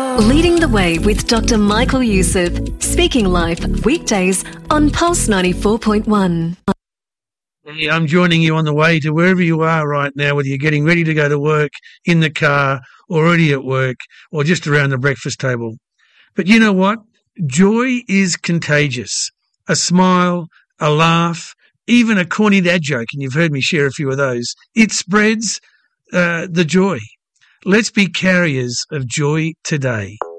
Leading the Way with Dr. Michael Youssef, speaking live weekdays on Pulse 94.1. Hey, I'm joining you on the way to wherever you are right now, whether you're getting ready to go to work, in the car, already at work, or just around the breakfast table. But you know what? Joy is contagious. A smile, a laugh, even a corny dad joke, and you've heard me share a few of those. It spreads the joy. Let's be carriers of joy today.